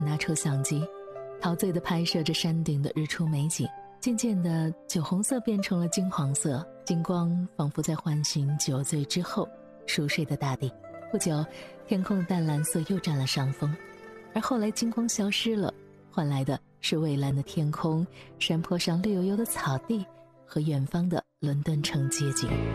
拿出相机，陶醉地拍摄着山顶的日出美景。渐渐的，酒红色变成了金黄色，金光仿佛在唤醒酒醉之后熟睡的大地。不久，天空的淡蓝色又占了上风，而后来金光消失了，换来的是蔚蓝的天空、山坡上绿油油的草地和远方的伦敦城街景。